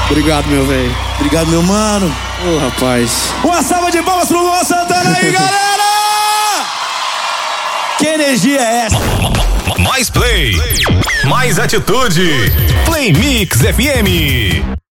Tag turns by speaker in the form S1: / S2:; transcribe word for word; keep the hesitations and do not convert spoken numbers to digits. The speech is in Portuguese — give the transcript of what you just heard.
S1: Obrigado, meu velho.
S2: Obrigado, meu mano.
S1: Ô, rapaz.
S2: Uma salva de palmas pro Luan Santana aí, galera! Que energia é essa?
S3: Mais play, mais atitude. Play Mix F M.